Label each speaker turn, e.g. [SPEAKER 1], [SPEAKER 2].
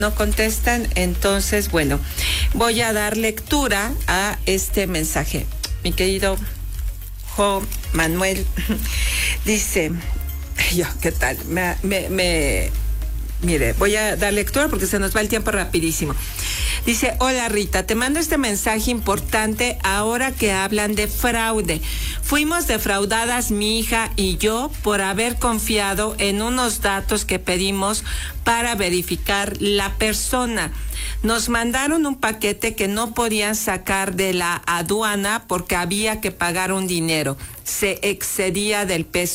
[SPEAKER 1] no contestan, entonces, bueno, voy a dar lectura a este mensaje. Mi querido Jo Manuel dice, yo, ¿qué tal? Mire, voy a dar lectura porque se nos va el tiempo rapidísimo. Dice, hola Rita, te mando este mensaje importante ahora que hablan de fraude. Fuimos defraudadas mi hija y yo por haber confiado en unos datos que pedimos para verificar la persona. Nos mandaron un paquete que no podían sacar de la aduana porque había que pagar un dinero. Se excedía del peso